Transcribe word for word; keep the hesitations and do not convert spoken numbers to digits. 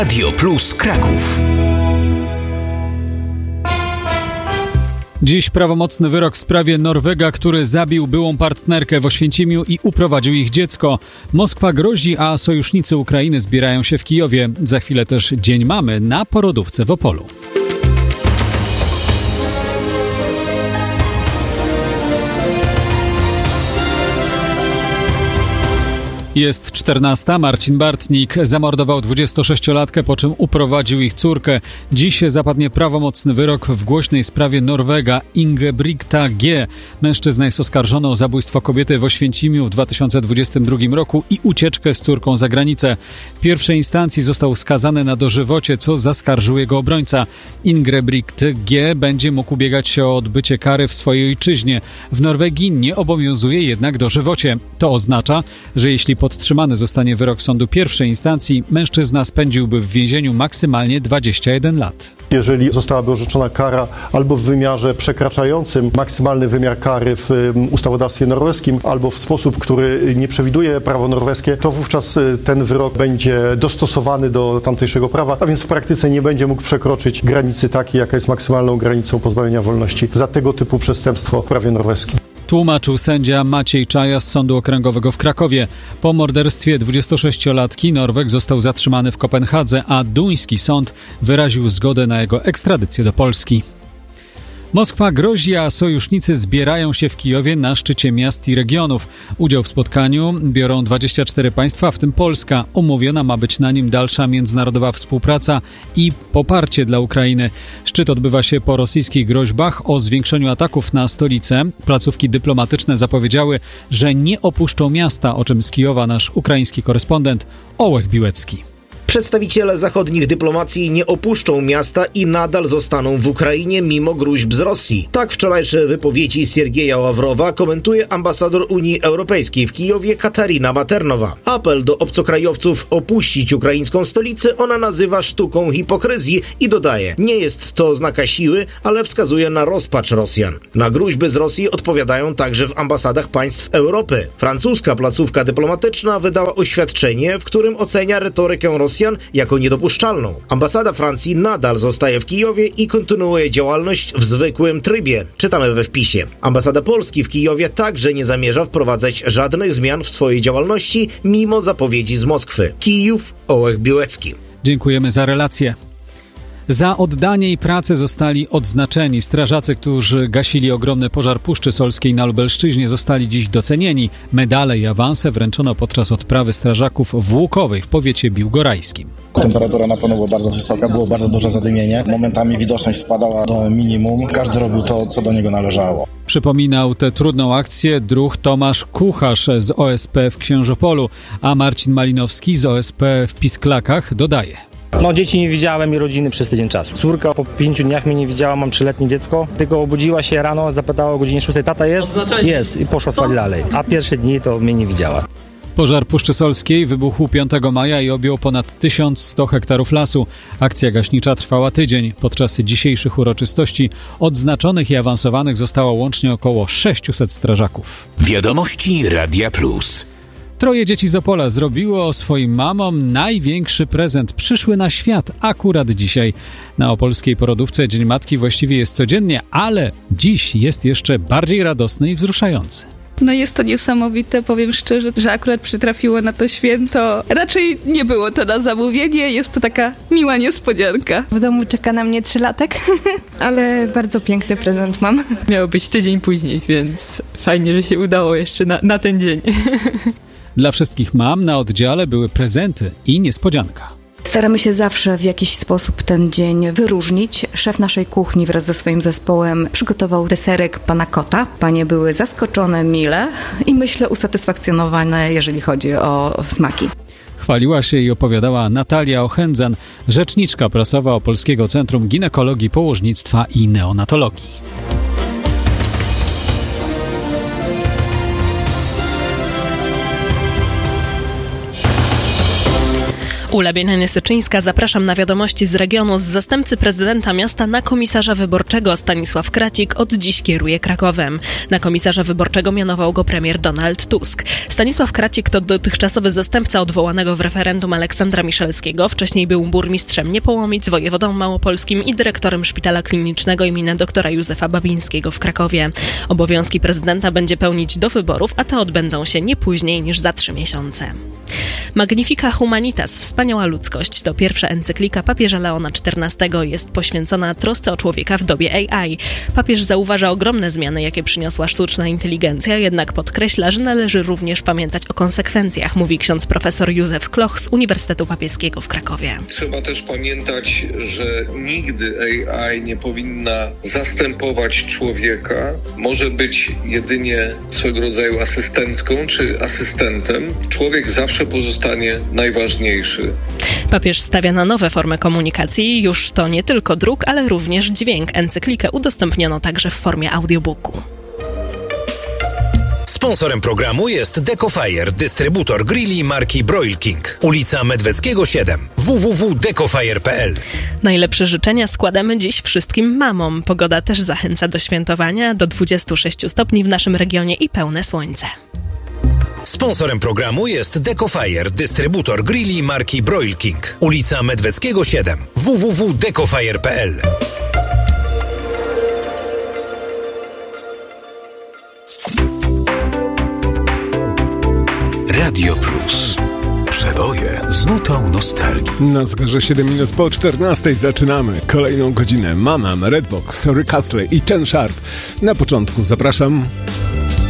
Radio Plus Kraków. Dziś prawomocny wyrok w sprawie Norwega, który zabił byłą partnerkę w Oświęcimiu i uprowadził ich dziecko. Moskwa grozi, a sojusznicy Ukrainy zbierają się w Kijowie. Za chwilę też Dzień Mamy na porodówce w Opolu. Jest czternasta. Marcin Bartnik zamordował dwudziestosześciolatkę, po czym uprowadził ich córkę. Dziś zapadnie prawomocny wyrok w głośnej sprawie Norwega Ingebrigta G. Mężczyzna jest oskarżony o zabójstwo kobiety w Oświęcimiu w dwa tysiące dwudziestym drugim roku i ucieczkę z córką za granicę. W pierwszej instancji został skazany na dożywocie, co zaskarżył jego obrońca. Ingebrigt G. będzie mógł ubiegać się o odbycie kary w swojej ojczyźnie. W Norwegii nie obowiązuje jednak dożywocie. To oznacza, że jeśli podtrzymany zostanie wyrok sądu pierwszej instancji, mężczyzna spędziłby w więzieniu maksymalnie dwadzieścia jeden lat. Jeżeli zostałaby orzeczona kara albo w wymiarze przekraczającym maksymalny wymiar kary w ustawodawstwie norweskim, albo w sposób, który nie przewiduje prawo norweskie, to wówczas ten wyrok będzie dostosowany do tamtejszego prawa, a więc w praktyce nie będzie mógł przekroczyć granicy takiej, jaka jest maksymalną granicą pozbawienia wolności za tego typu przestępstwo w prawie norweskim. Tłumaczył sędzia Maciej Czaja z Sądu Okręgowego w Krakowie. Po morderstwie dwudziestosześciolatki Norweg został zatrzymany w Kopenhadze, a duński sąd wyraził zgodę na jego ekstradycję do Polski. Moskwa grozi, a sojusznicy zbierają się w Kijowie na szczycie miast i regionów. Udział w spotkaniu biorą dwadzieścia cztery państwa, w tym Polska. Umówiona ma być na nim dalsza międzynarodowa współpraca i poparcie dla Ukrainy. Szczyt odbywa się po rosyjskich groźbach o zwiększeniu ataków na stolicę. Placówki dyplomatyczne zapowiedziały, że nie opuszczą miasta, o czym z Kijowa nasz ukraiński korespondent Ołech Biłecki. Przedstawiciele zachodnich dyplomacji nie opuszczą miasta i nadal zostaną w Ukrainie mimo gróźb z Rosji. Tak wczorajsze wypowiedzi Siergieja Ławrowa komentuje ambasador Unii Europejskiej w Kijowie Katarina Maternowa. Apel do obcokrajowców opuścić ukraińską stolicę ona nazywa sztuką hipokryzji i dodaje: nie jest to oznaka siły, ale wskazuje na rozpacz Rosjan. Na gróźby z Rosji odpowiadają także w ambasadach państw Europy. Francuska placówka dyplomatyczna wydała oświadczenie, w którym ocenia retorykę Rosji jako niedopuszczalną. Ambasada Francji nadal zostaje w Kijowie i kontynuuje działalność w zwykłym trybie. Czytamy we wpisie. Ambasada Polski w Kijowie także nie zamierza wprowadzać żadnych zmian w swojej działalności, mimo zapowiedzi z Moskwy. Kijów, Ołech Biłecki. Dziękujemy za relację. Za oddanie i pracę zostali odznaczeni. Strażacy, którzy gasili ogromny pożar Puszczy Solskiej na Lubelszczyźnie, zostali dziś docenieni. Medale i awanse wręczono podczas odprawy strażaków w Łukowej w powiecie biłgorajskim. Temperatura na pewno była bardzo wysoka, było bardzo duże zadymienie. Momentami widoczność spadała do minimum. Każdy robił to, co do niego należało. Przypominał tę trudną akcję druh Tomasz Kucharz z O S P w Księżopolu, a Marcin Malinowski z O S P w Pisklakach dodaje. No, dzieci nie widziałem i rodziny przez tydzień czasu. Córka po pięciu dniach mnie nie widziała, mam trzyletnie dziecko. Tylko obudziła się rano, zapytała o godzinie szóstej, tata jest? Jest i poszła spać dalej. A pierwsze dni to mnie nie widziała. Pożar Puszczy Solskiej wybuchł piątego maja i objął ponad tysiąc sto hektarów lasu. Akcja gaśnicza trwała tydzień. Podczas dzisiejszych uroczystości odznaczonych i awansowanych zostało łącznie około sześciuset strażaków. Wiadomości Radia Plus. Troje dzieci z Opola zrobiło swoim mamom największy prezent. Przyszły na świat akurat dzisiaj. Na opolskiej porodówce Dzień Matki właściwie jest codziennie, ale dziś jest jeszcze bardziej radosny i wzruszający. No jest to niesamowite, powiem szczerze, że akurat przytrafiło na to święto. Raczej nie było to na zamówienie, jest to taka miła niespodzianka. W domu czeka na mnie trzylatek, ale bardzo piękny prezent mam. Miało być tydzień później, więc fajnie, że się udało jeszcze na, na ten dzień. Dla wszystkich mam na oddziale były prezenty i niespodzianka. Staramy się zawsze w jakiś sposób ten dzień wyróżnić. Szef naszej kuchni wraz ze swoim zespołem przygotował deserek pana kota. Panie były zaskoczone, mile i myślę usatysfakcjonowane, jeżeli chodzi o smaki. Chwaliła się i opowiadała Natalia Ochędzan, rzeczniczka prasowa Opolskiego Centrum Ginekologii, Położnictwa i Neonatologii. Ula Bienianie-Syczyńska, zapraszam na wiadomości z regionu. Z zastępcy prezydenta miasta na komisarza wyborczego Stanisław Kracik od dziś kieruje Krakowem. Na komisarza wyborczego mianował go premier Donald Tusk. Stanisław Kracik to dotychczasowy zastępca odwołanego w referendum Aleksandra Miszalskiego. Wcześniej był burmistrzem Niepołomic, wojewodą małopolskim i dyrektorem Szpitala Klinicznego imienia doktora Józefa Babińskiego w Krakowie. Obowiązki prezydenta będzie pełnić do wyborów, a te odbędą się nie później niż za trzy miesiące. Magnifica Humanitas, wspaniała ludzkość, to pierwsza encyklika papieża Leona czternastego. Jest poświęcona trosce o człowieka w dobie A I. Papież zauważa ogromne zmiany, jakie przyniosła sztuczna inteligencja, jednak podkreśla, że należy również pamiętać o konsekwencjach, mówi ksiądz profesor Józef Kloch z Uniwersytetu Papieskiego w Krakowie. Trzeba też pamiętać, że nigdy A I nie powinna zastępować człowieka. Może być jedynie swego rodzaju asystentką czy asystentem. Człowiek zawsze pozostanie najważniejszy. Papież stawia na nowe formy komunikacji. Już to nie tylko druk, ale również dźwięk. Encyklikę udostępniono także w formie audiobooku. Sponsorem programu jest Decofire, dystrybutor grilli marki Broil King. Ulica Medweckiego siedem. w w w kropka decofire kropka p l. Najlepsze życzenia składamy dziś wszystkim mamom. Pogoda też zachęca do świętowania. Do dwudziestu sześciu stopni w naszym regionie i pełne słońce. Sponsorem programu jest Decofire, dystrybutor grilli marki Broil King. Ulica Medweckiego siedem. w w w kropka decofire kropka p l. Radio Plus. Przeboje z nutą nostalgii. Na zegarze siedem minut po czternastej zaczynamy kolejną godzinę. Manam, Redbox, Rick Astley i Ten Sharp. Na początku zapraszam...